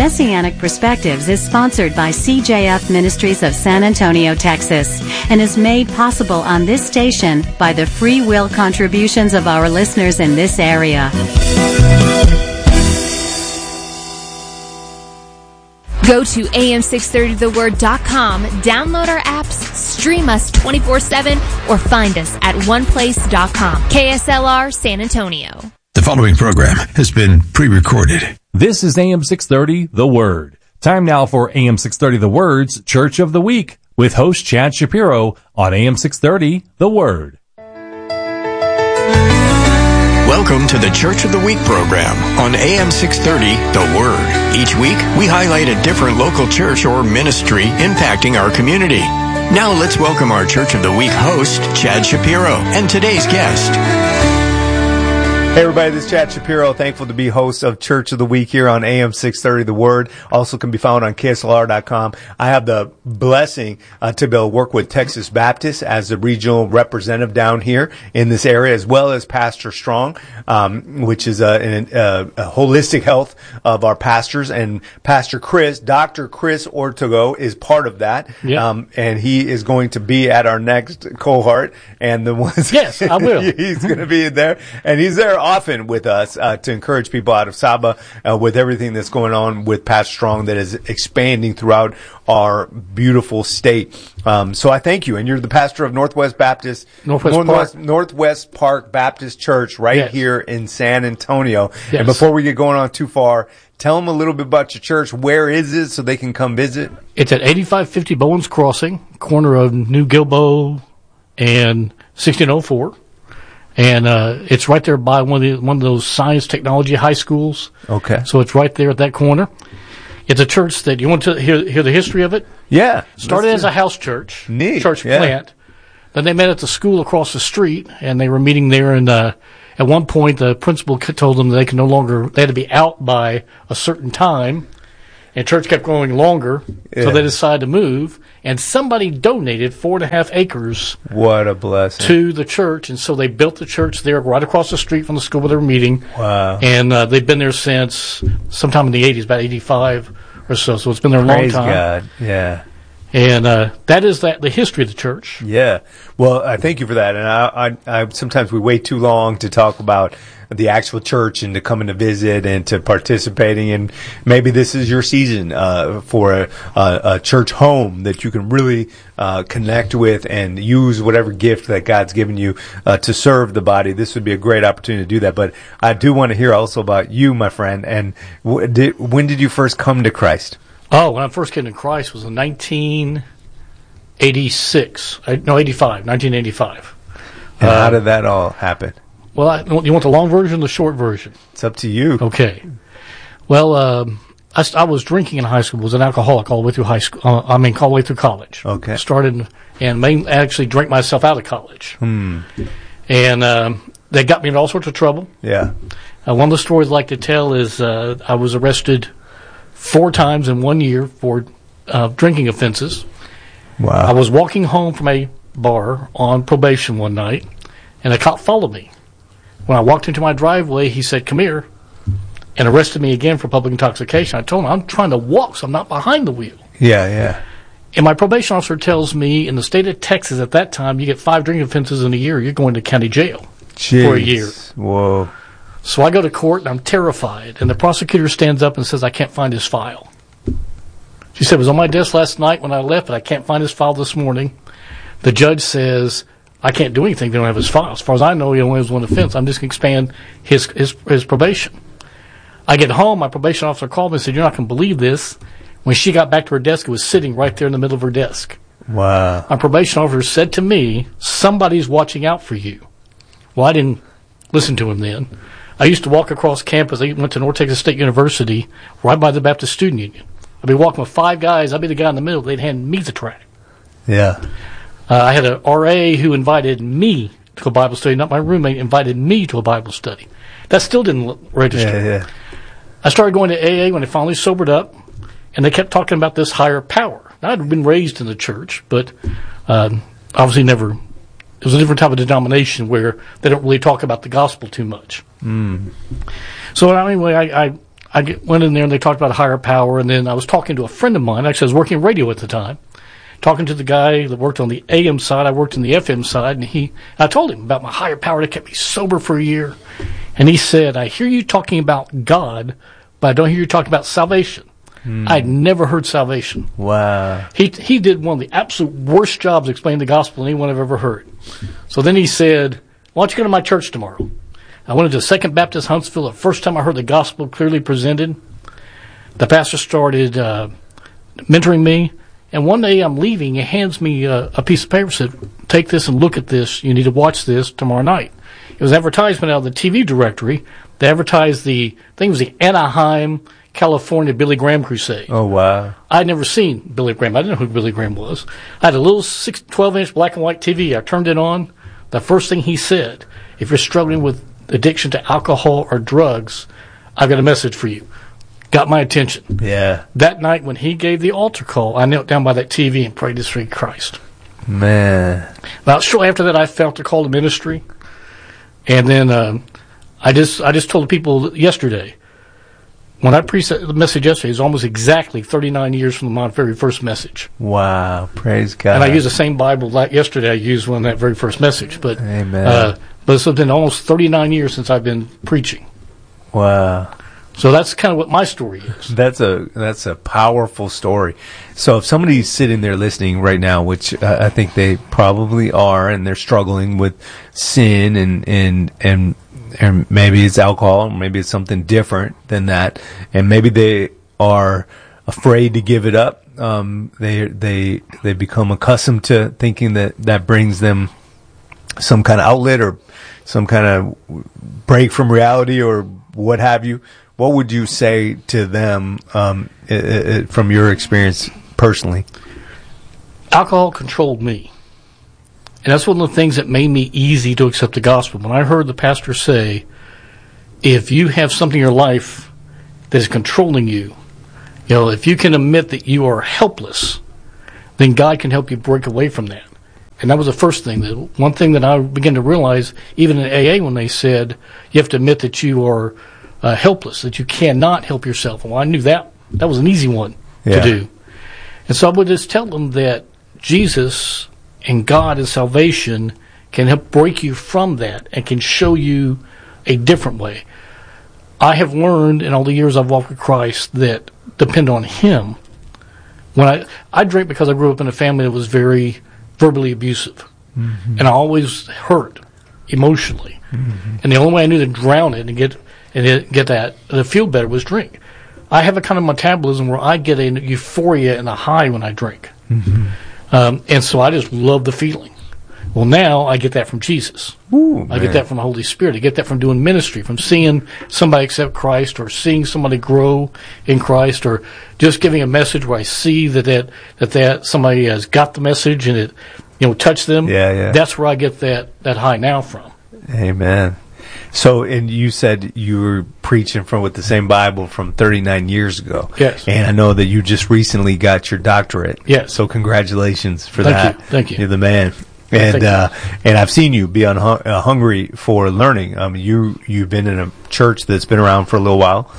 Messianic Perspectives is sponsored by CJF Ministries of San Antonio, Texas, and is made possible on this station by the free will contributions of our listeners in this area. Go to am630theword.com, download our apps, stream us 24/7, or find us at oneplace.com. KSLR San Antonio. The following program has been pre-recorded. This is AM 630, The Word. Time now for AM 630, The Word's Church of the Week, with host Chad Shapiro on AM 630, The Word. Welcome to the Church of the Week program on AM 630, The Word. Each week, we highlight a different local church or ministry impacting our community. Now let's welcome our Church of the Week host, Chad Shapiro, and today's guest. Hey everybody, this is Chad Shapiro. Thankful to be host of Church of the Week here on AM 630 The Word. Also can be found on KSLR.com. I have the blessing to be able to work with Texas Baptist as the regional representative down here in this area, as well as Pastor Strong, which is a holistic health of our pastors. And Pastor Chris, Dr. Chris Ortego, is part of that. Yep. And he is going to be at our next cohort. And the ones Yes, I will. He's going to be there, and he's there often with us to encourage people out of Saba with everything that's going on with Pastor Strong that is expanding throughout our beautiful state. So I thank you, and you're the pastor of Northwest Park Baptist Church right here in San Antonio. Yes. And before we get going on too far, tell them a little bit about your church. Where is it so they can come visit? It's at 8550 Bowens Crossing, corner of New Gilboa and 1604. And it's right there by one of those science technology high schools. Okay. So it's right there at that corner. It's a church that, you want to hear the history of it? Yeah. Started as a house church. Neat. Church plant. Then they met at the school across the street, and they were meeting there. And at one point, the principal told them they had to be out by a certain time. And church kept growing longer, so they decided to move. And somebody donated 4.5 acres. What a blessing. To the church. And so they built the church there right across the street from the school where they were meeting. Wow. And they've been there since sometime in the 80s, about 85 or so. So it's been there a long time. Praise God. Yeah. And that is the history of the church. Yeah. Well, I thank you for that. And I sometimes we wait too long to talk about the actual church and to coming to visit and to participating. And maybe this is your season for a church home that you can really connect with and use whatever gift that God's given you to serve the body. This would be a great opportunity to do that. But I do want to hear also about you, my friend. And when did you first come to Christ? Oh, when I first came to Christ was in 1985. And how did that all happen? Well, you want the long version or the short version? It's up to you. Okay. Well, I was drinking in high school, was an alcoholic all the way through high school. All the way through college. Okay. Started and actually drank myself out of college. And they got me in all sorts of trouble. Yeah. One of the stories I like to tell is I was arrested 4 times in 1 year for drinking offenses. Wow. I was walking home from a bar on probation one night, and a cop followed me. When I walked into my driveway, he said, "Come here," and arrested me again for public intoxication. I told him, I'm trying to walk, so I'm not behind the wheel. Yeah. And my probation officer tells me, in the state of Texas at that time, you get 5 drinking offenses in a year, you're going to county jail for a year. Whoa. So I go to court, and I'm terrified. And the prosecutor stands up and says, "I can't find his file." She said, "It was on my desk last night when I left, but I can't find his file this morning." The judge says, "I can't do anything. They don't have his file. As far as I know, he only has 1 offense. I'm just going to expand his probation." I get home. My probation officer called me and said, "You're not going to believe this." When she got back to her desk, it was sitting right there in the middle of her desk. Wow. My probation officer said to me, "Somebody's watching out for you." Well, I didn't listen to him then. I used to walk across campus. I went to North Texas State University, right by the Baptist Student Union. I'd be walking with 5 guys. I'd be the guy in the middle. They'd hand me the tract. Yeah. I had an RA who invited me to a Bible study. Not my roommate, invited me to a Bible study. That still didn't register. Yeah. I started going to AA when I finally sobered up, and they kept talking about this higher power. Now, I'd been raised in the church, but obviously never. It was a different type of denomination where they don't really talk about the gospel too much. So anyway, went in there and they talked about a higher power, and then I was talking to a friend of mine. Actually, I was working in radio at the time, talking to the guy that worked on the AM side. I worked on the FM side, and I told him about my higher power that kept me sober for a year. And he said, I hear you talking about God, but I don't hear you talking about salvation. I'd never heard salvation. Wow. He did one of the absolute worst jobs explaining the gospel anyone I've ever heard. So then he said, why don't you go to my church tomorrow? I went to Second Baptist Huntsville. The first time I heard the gospel clearly presented, the pastor started mentoring me. And one day I'm leaving. He hands me a piece of paper and said, take this and look at this. You need to watch this tomorrow night. It was advertisement out of the TV directory. They advertised I think it was the Anaheim, California Billy Graham crusade. Oh, wow. I'd never seen Billy Graham. I didn't know who Billy Graham was. I had a little 12-inch black and white TV. I turned it on. The first thing he said, if you're struggling with addiction to alcohol or drugs, I've got a message for you. Got my attention. Yeah. That night when he gave the altar call, I knelt down by that TV and prayed to see Christ. Man. About shortly after that, I felt a call to ministry. And then I just told the people yesterday, when I preached the message yesterday, it was almost exactly 39 years from my very first message. Wow. Praise God. And I used the same Bible like yesterday I used when that very first message. But, Amen. But it's been almost 39 years since I've been preaching. Wow. So that's kind of what my story is. That's a powerful story. So if somebody's sitting there listening right now, which I think they probably are, and they're struggling with sin and maybe it's alcohol, maybe it's something different than that, and maybe they are afraid to give it up. They become accustomed to thinking that brings them some kind of outlet or some kind of break from reality or what have you. What would you say to them from your experience personally? Alcohol controlled me. And that's one of the things that made me easy to accept the gospel. When I heard the pastor say, if you have something in your life that is controlling you, if you can admit that you are helpless, then God can help you break away from that. And that was the first thing. One thing that I began to realize, even in AA, when they said, you have to admit that you are helpless, that you cannot help yourself. Well, I knew that was an easy one to do. And so I would just tell them that Jesus and God and salvation can help break you from that and can show you a different way. I have learned in all the years I've walked with Christ that depend on Him. When I drank because I grew up in a family that was very verbally abusive. Mm-hmm. And I always hurt emotionally. Mm-hmm. And the only way I knew to drown it and get that to feel better was drink. I have a kind of metabolism where I get a euphoria and a high when I drink. Mm-hmm. And so I just love the feeling. Well, now I get that from Jesus. Ooh, I get that from the Holy Spirit. I get that from doing ministry, from seeing somebody accept Christ or seeing somebody grow in Christ or just giving a message where I see that somebody has got the message and it touched them. Yeah. That's where I get that high now from. Amen. So, and you said you were preaching with the same Bible from 39 years ago. Yes. And I know that you just recently got your doctorate. Yes. So congratulations for that. Thank you. You're the man. And I've seen you be hungry for learning. You've been in a church that's been around for a little while,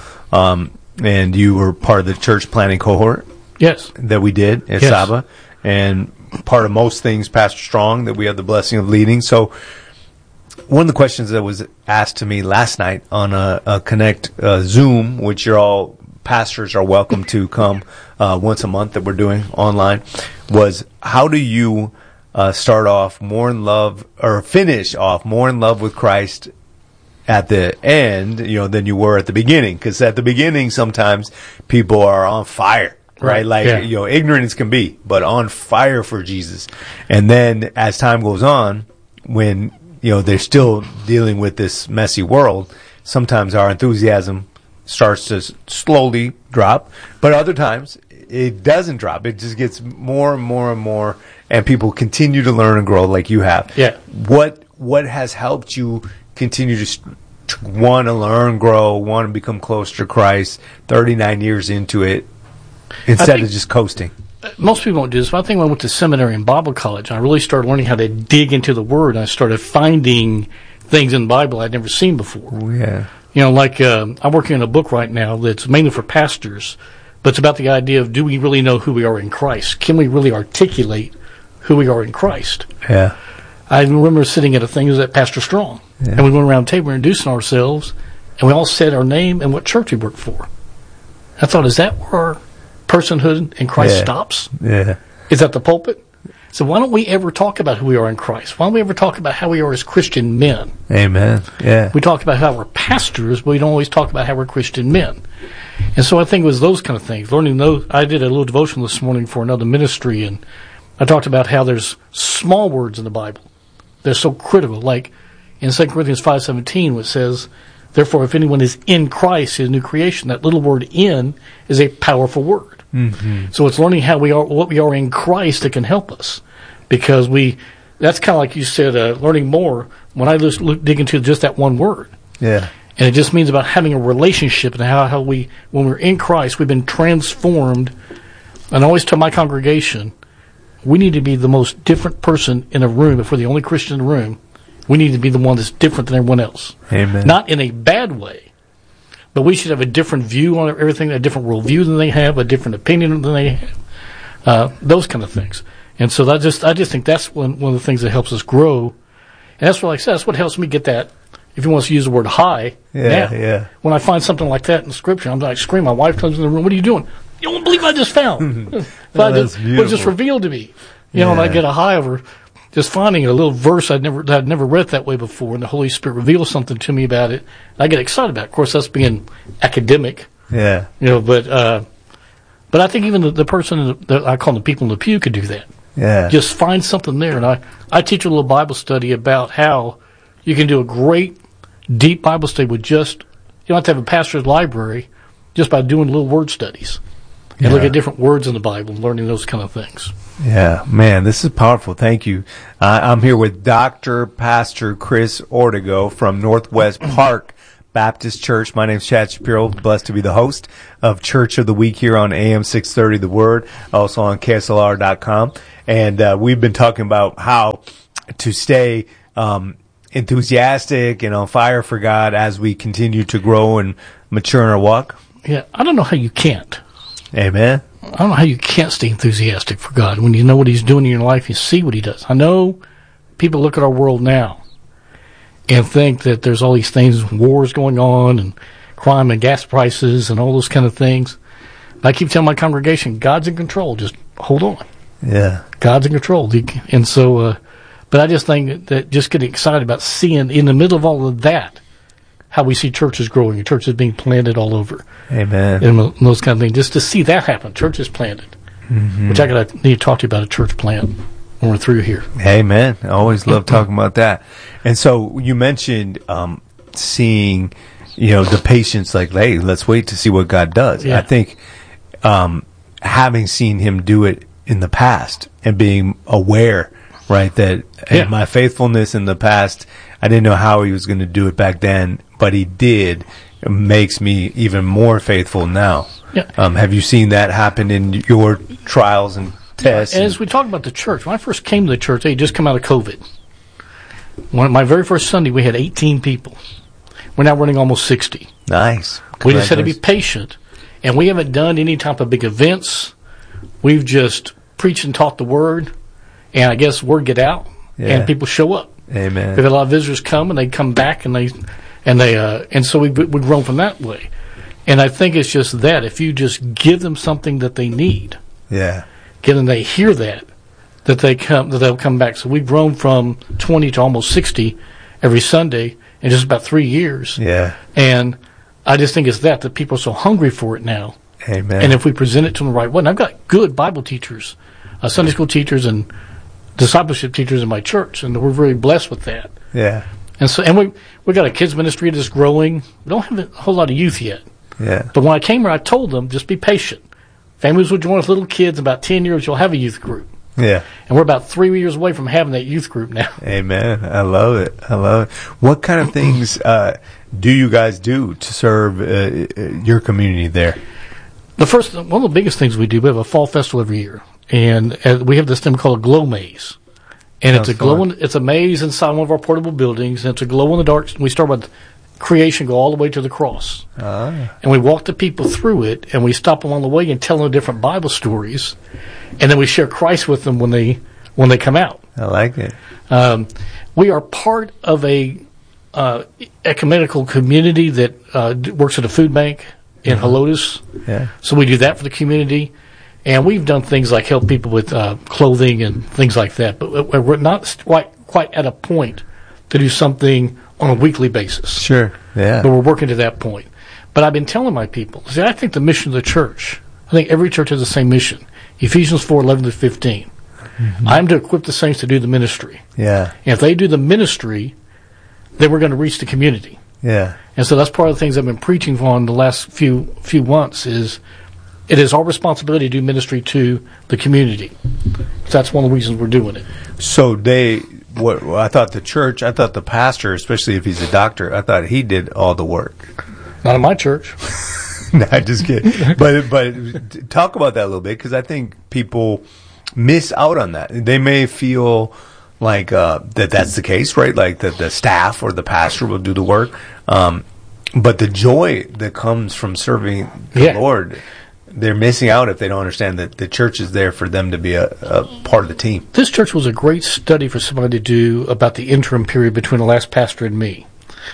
and you were part of the church planning cohort. Yes. That we did at Saba, and part of most things, Pastor Strong, that we have the blessing of leading. So, one of the questions that was asked to me last night on a Connect Zoom, which all pastors are welcome to come once a month that we're doing online, was how do you start off more in love or finish off more in love with Christ at the end, than you were at the beginning? Because at the beginning, sometimes people are on fire, right? Like, ignorant as can be, but on fire for Jesus. And then as time goes on, when, they're still dealing with this messy world, sometimes our enthusiasm starts to slowly drop, but other times it doesn't drop. It just gets more and more and more, and people continue to learn and grow like you have. Yeah. What has helped you continue to want to learn, grow, want to become closer to Christ 39 years into it instead of just coasting? Most people don't do this, but I think when I went to seminary and Bible college, I really started learning how to dig into the Word, and I started finding things in the Bible I'd never seen before. Oh, yeah. Like I'm working on a book right now that's mainly for pastors, but it's about the idea of, do we really know who we are in Christ? Can we really articulate who we are in Christ? Yeah. I remember sitting at a thing, it was at Pastor Strong, and we went around the table introducing ourselves, and we all said our name and what church we worked for. I thought, is that where our personhood in Christ stops? Yeah. Is that the pulpit? So why don't we ever talk about who we are in Christ? Why don't we ever talk about how we are as Christian men? Amen. Yeah. We talk about how we're pastors, but we don't always talk about how we're Christian men. And so I think it was those kind of things. Learning those. I did a little devotion this morning for another ministry, and I talked about how there's small words in the Bible. They're so critical. Like in 2 Corinthians 5:17, which says, therefore, if anyone is in Christ, he is a new creation. That little word "in" is a powerful word. Mm-hmm. So it's learning how we are, what we are in Christ, that can help us, because that's kind of like you said, learning more. When I just dig into just that one word, and it just means about having a relationship and how when we're in Christ, we've been transformed. And I always tell my congregation, we need to be the most different person in a room. If we're the only Christian in the room, we need to be the one that's different than everyone else. Amen. Not in a bad way. But we should have a different view on everything, a different worldview than they have, a different opinion than they have, those kind of things. And so I just think that's one of the things that helps us grow. And that's what, like I said, that's what helps me get that, if you want to use the word high. Yeah. When I find something like that in Scripture, I'm like, scream. My wife comes in the room, what are you doing? You don't believe what I just found. What was just revealed to me. And I get a high over just finding a little verse I'd never read that way before, and the Holy Spirit reveals something to me about it. I get excited about it. Of course, that's being academic. Yeah. But I think even the person that I call the people in the pew could do that. Yeah. Just find something there. And I teach a little Bible study about how you can do a great, deep Bible study with you don't have to have a pastor's library, just by doing little word studies. And look at different words in the Bible and learning those kind of things. Yeah, man, this is powerful. Thank you. I'm here with Dr. Pastor Chris Ortego from Northwest Park Baptist Church. My name's Chad Shapiro. Blessed to be the host of Church of the Week here on AM 630 The Word, also on KSLR.com. And we've been talking about how to stay enthusiastic and on fire for God as we continue to grow and mature in our walk. Yeah, I don't know how you can't. Amen. I don't know how you can't stay enthusiastic for God when you know what He's doing in your life, you see what He does. I know people look at our world now and think that there's all these things, wars going on and crime and gas prices and all those kind of things. But I keep telling my congregation, God's in control. Just hold on. Yeah. God's in control. And so, but I just think that just getting excited about seeing in the middle of all of that, how we see churches growing and churches being planted all over. Amen. And those kind of things. Just to see that happen, churches planted. Mm-hmm. Which need to talk to you about a church plant when we're through here. Amen. I always love talking about that. And so you mentioned seeing, the patience, like, hey, let's wait to see what God does. Yeah. I think having seen Him do it in the past and being aware, right, that my faithfulness in the past, I didn't know how He was going to do it back then, but He did. It makes me even more faithful now. Yeah. Have you seen that happen in your trials and tests? And as we talk about the church, when I first came to the church, they had just come out of COVID. My very first Sunday, we had 18 people. We're now running almost 60. Nice. We just had to be patient. And we haven't done any type of big events. We've just preached and taught the Word. And I guess word get out. Yeah. And people show up. Amen. We've had a lot of visitors come, and they come back, and so we've grown from that way. And I think it's just that if you just give them something that they need, they hear that they'll come back. So we've grown from 20 to almost 60 every Sunday in just about 3 years. Yeah. And I just think it's that people are so hungry for it now. Amen. And if we present it to them the right way, and I've got good Bible teachers, Sunday school teachers, and discipleship teachers in my church, and we're very blessed with that. Yeah. And so, and we got a kids ministry that's growing. We don't have a whole lot of youth yet. Yeah. But when I came here, I told them, just be patient. Families will join with little kids. In about 10 years, you'll have a youth group. Yeah. And we're about 3 years away from having that youth group now. Amen. I love it. What kind of things do you guys do to serve your community there? One of the biggest things we do, we have a fall festival every year. And we have this thing called a glow maze. And it's a maze inside one of our portable buildings, and it's a glow in the dark. We start with creation go all the way to the cross. And we walk the people through it, and we stop along the way and tell them different Bible stories, and then we share Christ with them when they come out. I like it. We are part of a ecumenical community that works at a food bank in Helotes. Yeah. So we do that for the community, and we've done things like help people with clothing and things like that. But we're not quite at a point to do something on a weekly basis. Sure. Yeah. But we're working to that point. But I've been telling my people, see, I think the mission of the church, I think every church has the same mission. Ephesians 4:11-15. I'm to equip the saints to do the ministry. Yeah. And if they do the ministry, then we're going to reach the community. Yeah. And so that's part of the things I've been preaching on the last few months is it is our responsibility to do ministry to the community. So that's one of the reasons we're doing it. So I thought the pastor, especially if he's a doctor, I thought he did all the work. Not in my church. No, just kidding. But talk about that a little bit, because I think people miss out on that. They may feel like that's the case, right? Like that the staff or the pastor will do the work. But the joy that comes from serving the Lord, they're missing out if they don't understand that the church is there for them to be a part of the team. This church was a great study for somebody to do about the interim period between the last pastor and me.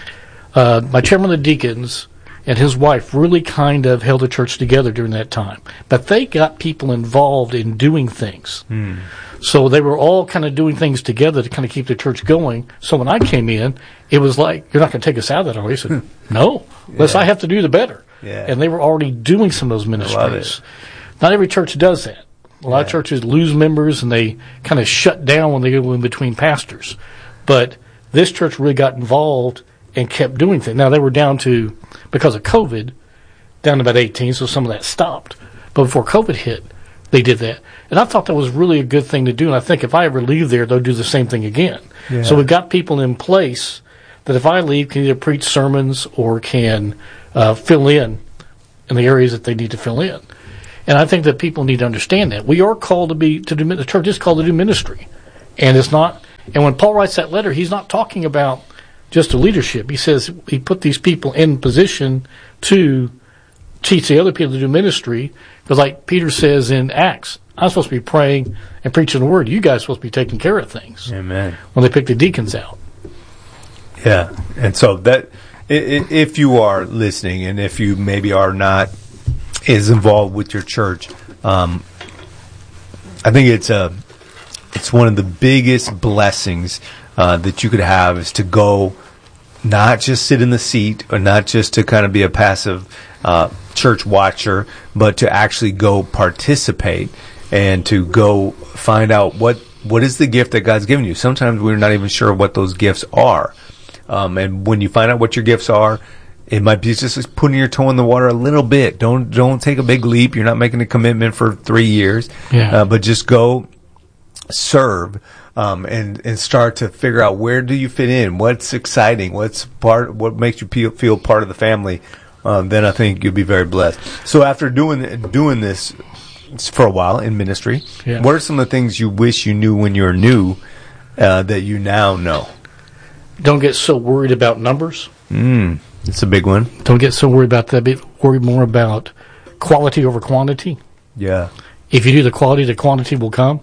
My chairman of the deacons and his wife really kind of held the church together during that time. But they got people involved in doing things. So they were all kind of doing things together to kind of keep the church going. So when I came in, it was like, you're not going to take us out of that, are you? I said, no. Less I have to do, the better. Yeah. And they were already doing some of those ministries. Not every church does that. A lot of churches lose members and they kind of shut down when they go in between pastors. But this church really got involved and kept doing things. Now, they were down to, because of COVID, down to about 18, so some of that stopped. But before COVID hit, they did that. And I thought that was really a good thing to do. And I think if I ever leave there, they'll do the same thing again. Yeah. So we've got people in place that if I leave can either preach sermons or can fill in the areas that they need to fill in. And I think that people need to understand that. We are called to do, the church is called to do ministry. And it's not, and when Paul writes that letter, he's not talking about just the leadership. He says he put these people in position to teach the other people to do ministry. Because like Peter says in Acts, I'm supposed to be praying and preaching the word. You guys are supposed to be taking care of things. Amen. When they pick the deacons out. Yeah. And so that, if you are listening and if you maybe are not as involved with your church, I think it's one of the biggest blessings that you could have is to go, not just sit in the seat or not just to kind of be a passive church watcher, but to actually go participate and to go find out what is the gift that God's given you. Sometimes we're not even sure what those gifts are. And when you find out what your gifts are, it might be just putting your toe in the water a little bit. Don't take a big leap. You're not making a commitment for 3 years, but just go serve. And start to figure out where do you fit in, what's exciting, what makes you feel part of the family. Then I think you'll be very blessed. So after doing this for a while in ministry, what are some of the things you wish you knew when you were new that you now know? Don't get so worried about numbers. It's a big one. Don't get so worried about that. Worry more about quality over quantity. Yeah. If you do the quantity will come.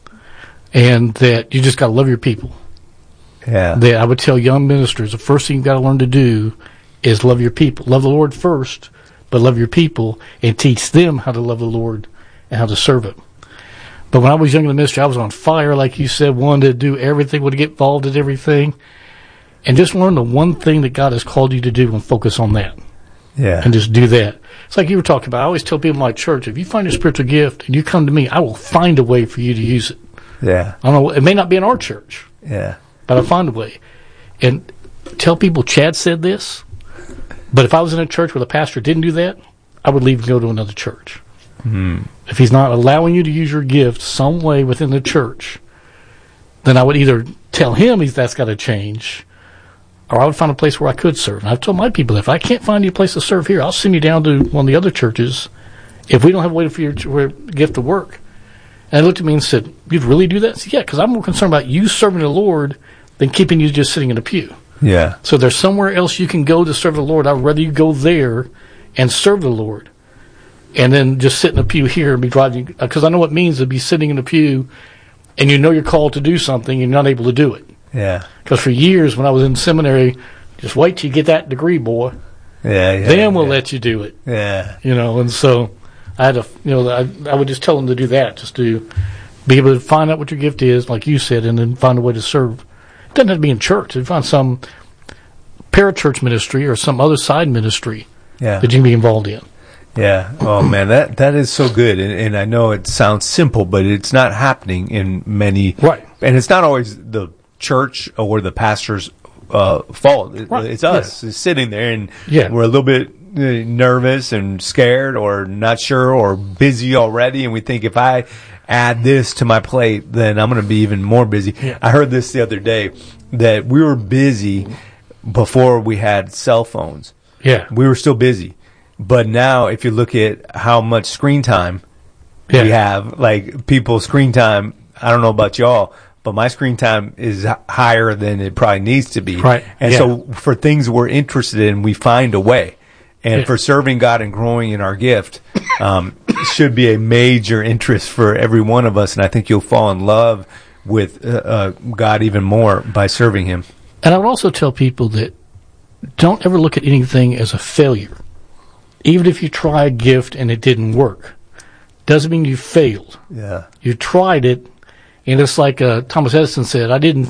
And that you just got to love your people. Yeah. That I would tell young ministers, the first thing you've got to learn to do is love your people. Love the Lord first, but love your people and teach them how to love the Lord and how to serve Him. But when I was young in the ministry, I was on fire, like you said, wanted to do everything, wanted to get involved in everything. And just learn the one thing that God has called you to do and focus on that. Yeah. And just do that. It's like you were talking about. I always tell people in my church, if you find a spiritual gift and you come to me, I will find a way for you to use it. Yeah. I don't know. It may not be in our church. Yeah. But I'll find a way. And tell people Chad said this. But if I was in a church where the pastor didn't do that, I would leave and go to another church. If he's not allowing you to use your gift some way within the church, then I would either tell him that's got to change, or I would find a place where I could serve. And I've told my people, if I can't find you a place to serve here, I'll send you down to one of the other churches if we don't have a way for your gift to work. And they looked at me and said, you'd really do that? I said, yeah, because I'm more concerned about you serving the Lord than keeping you just sitting in a pew. Yeah. So there's somewhere else you can go to serve the Lord. I'd rather you go there and serve the Lord, and then just sit in a pew here and be driving. Because I know what it means to be sitting in a pew, and you know you're called to do something, and you're not able to do it. Yeah. Because for years when I was in seminary, just wait till you get that degree, boy. Yeah. Then we'll let you do it. Yeah. And so I had to, I would just tell them to do that, just to be able to find out what your gift is, like you said, and then find a way to serve. It doesn't have to be in church. You find some parachurch ministry or some other side ministry that you can be involved in. Yeah. Oh man, that is so good. And I know it sounds simple, but it's not happening in many. Right. And it's not always the church or the pastor's fault. It's us sitting there, and we're a little bit nervous and scared or not sure or busy already. And we think if I add this to my plate, then I'm going to be even more busy. Yeah. I heard this the other day that we were busy before we had cell phones. Yeah. We were still busy. But now if you look at how much screen time we have, like people's screen time, I don't know about y'all, but my screen time is higher than it probably needs to be. Right. And so for things we're interested in, we find a way. And for serving God and growing in our gift, should be a major interest for every one of us. And I think you'll fall in love with God even more by serving Him. And I would also tell people that don't ever look at anything as a failure. Even if you try a gift and it didn't work, doesn't mean you failed. Yeah. You tried it, and it's like Thomas Edison said,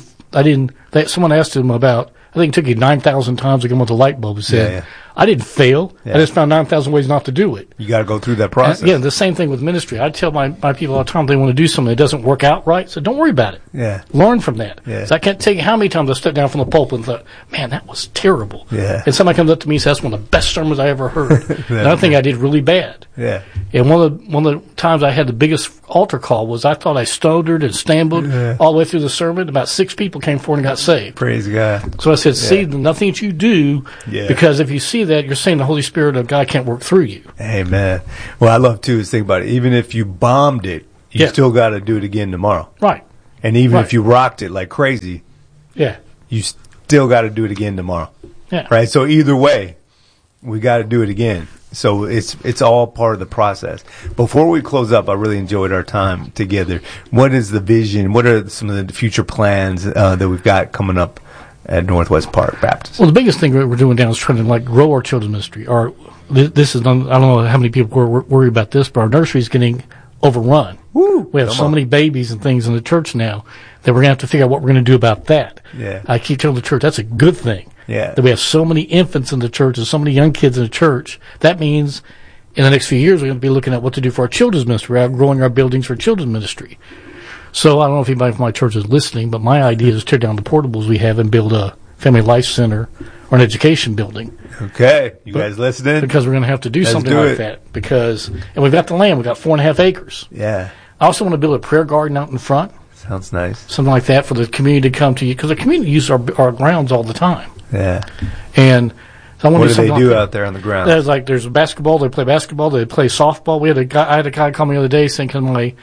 someone asked him about, I think it took you 9,000 times to come with a light bulb. He said, I didn't fail. I just found 9,000 ways not to do it. You got to go through that process. The same thing with ministry. I tell my people all the time they want to do something that doesn't work out right, so don't worry about it. Yeah. Learn from that. Yeah. So I can't tell you how many times I stepped down from the pulpit and thought, man, that was terrible. Yeah. And somebody comes up to me and says, that's one of the best sermons I ever heard. And I think I did really bad. Yeah. And one of the times I had the biggest altar call was I thought I stuttered and stammered all the way through the sermon. About 6 people came forward and got saved. Praise God. So I said, see, nothing that you do, because if you see that, you're saying the Holy Spirit of God can't work through you. Amen. Well, I love too is think about it. Even if you bombed it, you still got to do it again tomorrow. Right. And even if you rocked it like crazy, you still got to do it again tomorrow. Yeah. Right. So either way, we got to do it again. So it's all part of the process. Before we close up, I really enjoyed our time together. What is the vision? What are some of the future plans that we've got coming up at Northwest Park Baptist? Well, the biggest thing that we're doing now is trying to grow our children's ministry. This is, I don't know how many people worry about this, but our nursery is getting overrun. Woo, we have so many babies and things in the church now that we're going to have to figure out what we're going to do about that. Yeah. I keep telling the church that's a good thing. Yeah. That we have so many infants in the church and so many young kids in the church. That means in the next few years we're going to be looking at what to do for our children's ministry. We're growing our buildings for children's ministry. So I don't know if anybody from my church is listening, but my idea is to tear down the portables we have and build a family life center or an education building. Okay. You guys listening? Because we're going to have to do something like that. And we've got the land. We've got 4.5 acres. Yeah. I also want to build a prayer garden out in front. Sounds nice. Something like that for the community to come to you. Because the community uses our grounds all the time. Yeah. And so I want what to do something do they do like out there on the ground? There's basketball. They play basketball. They play softball. I had a guy call me the other day saying, can my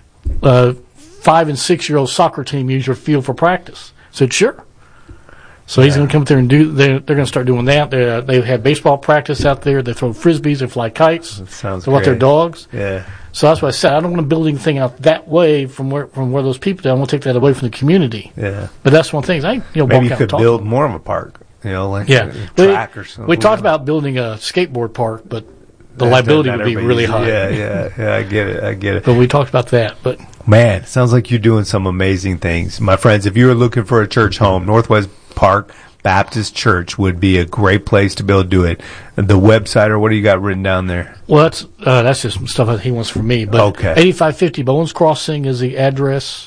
5 and 6 year old soccer team use your field for practice? I said, sure. So he's going to come up there and they're going to start doing that. They have baseball practice out there. They throw frisbees. They fly kites. That sounds they let their dogs. Yeah. So that's why I said I don't want to build anything out that way from where those people do. I want to take that away from the community. Yeah. But that's one thing. Maybe you could build more of a park. Like a track or something. We talked about building a skateboard park, but the liability would be really high. Yeah, I get it. But we talked about that. But man, it sounds like you're doing some amazing things. My friends, if you're looking for a church home, Northwest Park Baptist Church would be a great place to be able to do it. The website, or what do you got written down there? Well, that's just some stuff that he wants from me. But 8550 Bowens Crossing is the address.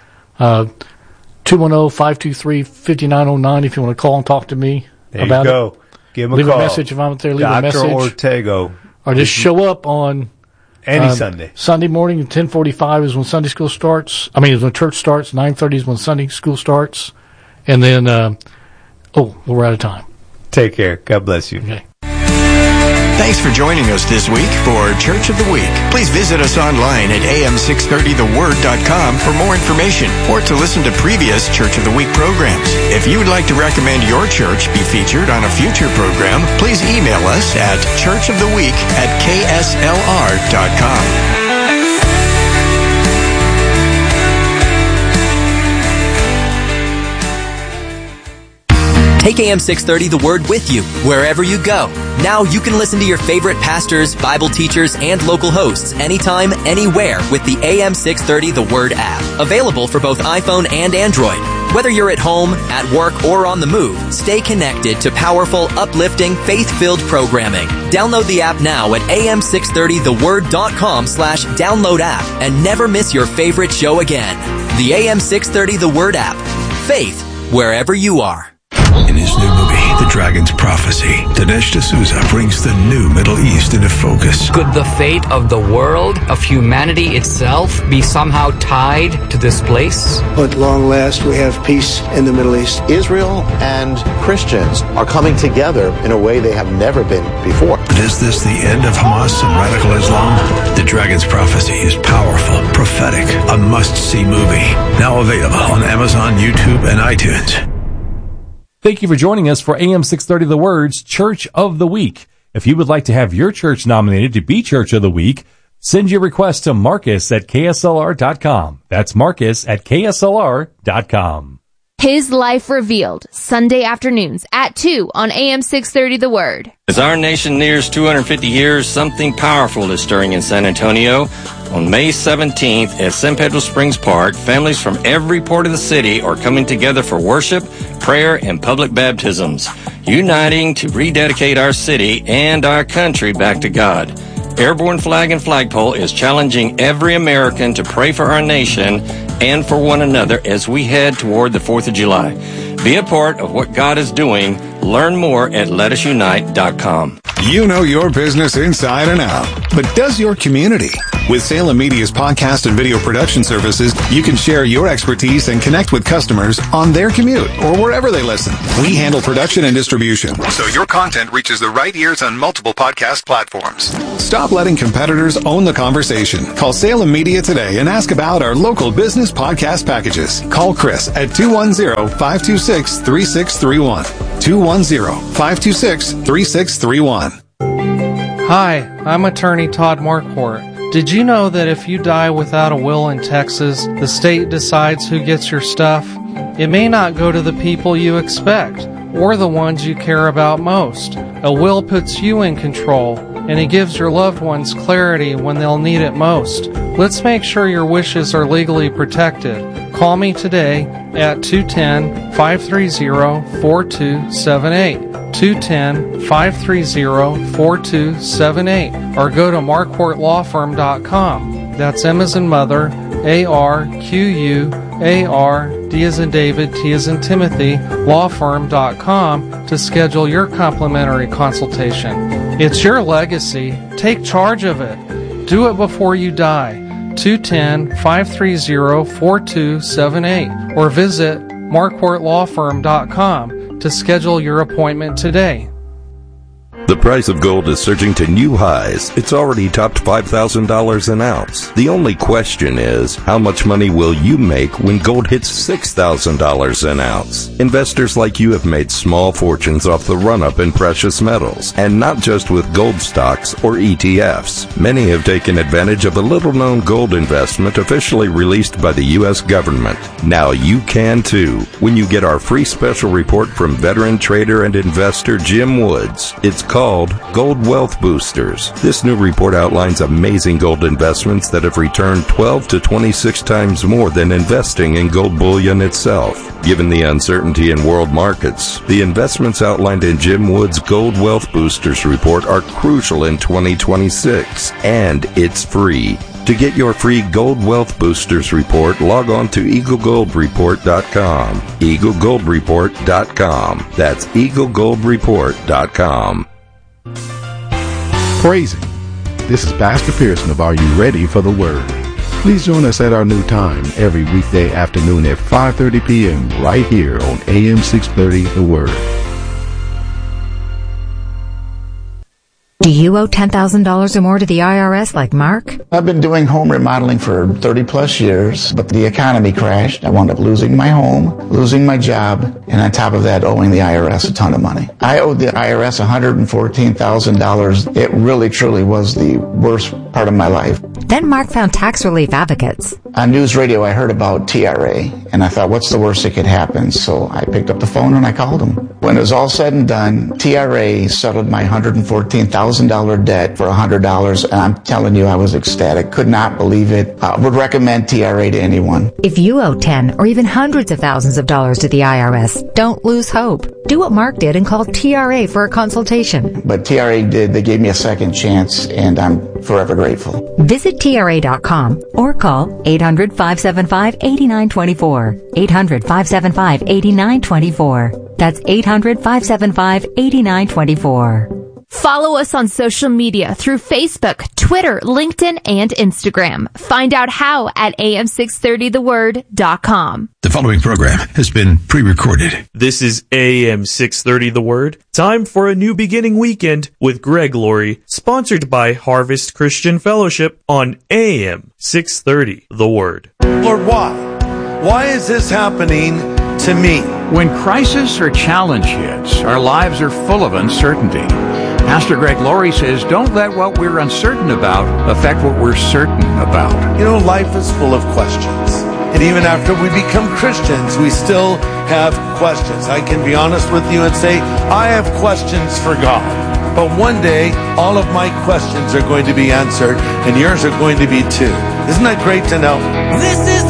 210-523-5909 if you want to call and talk to me about it. There you go. Give him a call. Leave a message if I'm up there. Leave a message. Dr. Ortego. Or just show up on any Sunday. Sunday morning at 10:45 is when Sunday school starts. I mean, is when church starts. 9:30 is when Sunday school starts. And then, we're out of time. Take care. God bless you. Okay. Thanks for joining us this week for Church of the Week. Please visit us online at am630theword.com for more information or to listen to previous Church of the Week programs. If you would like to recommend your church be featured on a future program, please email us at churchoftheweek@kslr.com. Take AM 630 The Word with you wherever you go. Now you can listen to your favorite pastors, Bible teachers, and local hosts anytime, anywhere with the AM 630 The Word app. Available for both iPhone and Android. Whether you're at home, at work, or on the move, stay connected to powerful, uplifting, faith-filled programming. Download the app now at am630theword.com/download app and never miss your favorite show again. The AM 630 The Word app. Faith wherever you are. In his new movie, The Dragon's Prophecy, Dinesh D'Souza brings the new Middle East into focus. Could the fate of the world, of humanity itself, be somehow tied to this place? At long last, we have peace in the Middle East. Israel and Christians are coming together in a way they have never been before. But is this the end of Hamas and radical Islam? The Dragon's Prophecy is powerful, prophetic, a must-see movie. Now available on Amazon, YouTube, and iTunes. Thank you for joining us for AM 630 The Word's Church of the Week. If you would like to have your church nominated to be Church of the Week, send your request to Marcus at KSLR.com. That's Marcus at KSLR.com. His Life Revealed, Sunday afternoons at 2 on AM 630 The Word. As our nation nears 250 years, something powerful is stirring in San Antonio. On May 17th at San Pedro Springs Park, families from every part of the city are coming together for worship, prayer, and public baptisms, uniting to rededicate our city and our country back to God. Airborne Flag and Flagpole is challenging every American to pray for our nation and for one another as we head toward the 4th of July. Be a part of what God is doing. Learn more at letusunite.com. You know your business inside and out, but does your community? With Salem Media's podcast and video production services, you can share your expertise and connect with customers on their commute or wherever they listen. We handle production and distribution, so your content reaches the right ears on multiple podcast platforms. Stop letting competitors own the conversation. Call Salem Media today and ask about our local business podcast packages. Call Chris at 210-526-3631. 210-526-3631. Hi, I'm attorney Todd Marquardt. Did you know that if you die without a will in Texas, the state decides who gets your stuff? It may not go to the people you expect, or the ones you care about most. A will puts you in control, and it gives your loved ones clarity when they'll need it most. Let's make sure your wishes are legally protected. Call me today at 210-530-4278. 210-530-4278, or go to marquartlawfirm.com. That's M as in mother, ARQUAR, D as in David, T as in Timothy, lawfirm.com to schedule your complimentary consultation. It's your legacy. Take charge of it. Do it before you die. 210-530-4278, or visit marquartlawfirm.com to schedule your appointment today. The price of gold is surging to new highs. It's already topped $5,000 an ounce. The only question is, how much money will you make when gold hits $6,000 an ounce? Investors like you have made small fortunes off the run-up in precious metals, and not just with gold stocks or ETFs. Many have taken advantage of a little-known gold investment officially released by the U.S. government. Now you can too, when you get our free special report from veteran trader and investor Jim Woods. It's called Gold Wealth Boosters. This new report outlines amazing gold investments that have returned 12 to 26 times more than investing in gold bullion itself. Given the uncertainty in world markets, the investments outlined in Jim Wood's Gold Wealth Boosters report are crucial in 2026, and it's free. To get your free Gold Wealth Boosters report, log on to EagleGoldReport.com. EagleGoldReport.com. That's EagleGoldReport.com. Praising. This is Pastor Pearson of Are You Ready for the Word? Please join us at our new time every weekday afternoon at 5:30 p.m. right here on AM 630 The Word. Do you owe $10,000 or more to the IRS like Mark? I've been doing home remodeling for 30 plus years, but the economy crashed. I wound up losing my home, losing my job, and on top of that, owing the IRS a ton of money. I owed the IRS $114,000. It really, truly was the worst part of my life. Then Mark found Tax Relief Advocates. On news radio, I heard about TRA, and I thought, what's the worst that could happen? So I picked up the phone and I called them. When it was all said and done, TRA settled my $114,000 debt for $100, and I'm telling you, I was ecstatic. Could not believe it. Would recommend TRA to anyone. If you owe 10 or even hundreds of thousands of dollars to the IRS, don't lose hope. Do what Mark did and call TRA for a consultation. But TRA did. They gave me a second chance, and I'm forever grateful. Visit TRA.com or call 800-575-8924. 800-575-8924. That's 800-575-8924. Follow us on social media through Facebook, Twitter, LinkedIn, and Instagram. Find out how at am630theword.com. The following program has been pre-recorded. This is AM 630 The Word. Time for a new beginning weekend with Greg Laurie, sponsored by Harvest Christian Fellowship on AM 630 The Word. Lord, why? Why is this happening to me? When crisis or challenge hits, our lives are full of uncertainty. Pastor Greg Laurie says, don't let what we're uncertain about affect what we're certain about. You know, life is full of questions. And even after we become Christians, we still have questions. I can be honest with you and say, I have questions for God. But one day, all of my questions are going to be answered, and yours are going to be too. Isn't that great to know? This is